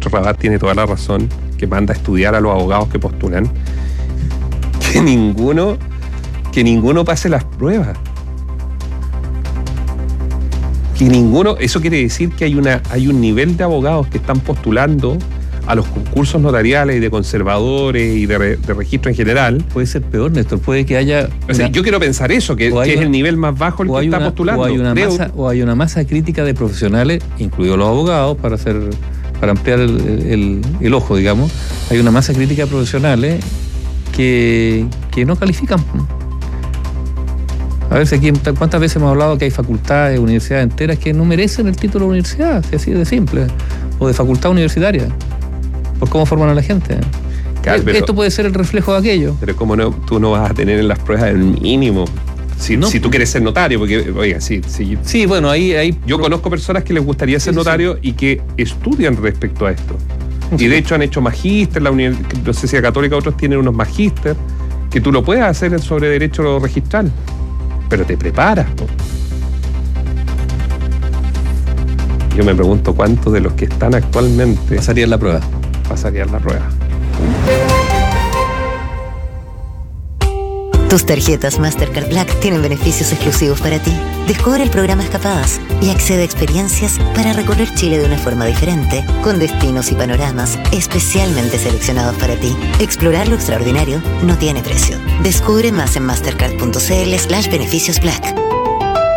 ministro Rabat tiene toda la razón, que manda a estudiar a los abogados que postulan, que ninguno pase las pruebas. Que ninguno, eso quiere decir que hay un nivel de abogados que están postulando a los concursos notariales y de conservadores y de registro en general. Puede ser peor, Néstor, puede que haya... yo quiero pensar eso, que es el nivel más bajo el que está postulando. O hay una masa crítica de profesionales, incluidos los abogados, para ampliar el ojo, digamos. Hay una masa crítica de profesionales que no califican. A ver, aquí cuántas veces hemos hablado que hay facultades, universidades enteras que no merecen el título de universidad, así de simple, o de facultad universitaria, por cómo forman a la gente. Claro, esto puede ser el reflejo de aquello. Pero cómo no, tú no vas a tener en las pruebas el mínimo. Si tú quieres ser notario, porque, oiga, sí, bueno, ahí yo conozco personas que les gustaría ser notario y que estudian respecto a esto. Y de hecho han hecho magíster, la Universidad Católica, otros tienen unos magíster, que tú lo puedes hacer sobre derecho registral. Pero te preparas, po. Yo me pregunto cuántos de los que están actualmente pasarían la prueba. Tus tarjetas Mastercard Black tienen beneficios exclusivos para ti. Descubre el programa Escapadas y accede a experiencias para recorrer Chile de una forma diferente, con destinos y panoramas especialmente seleccionados para ti. Explorar lo extraordinario no tiene precio. Descubre más en mastercard.cl/beneficios Black.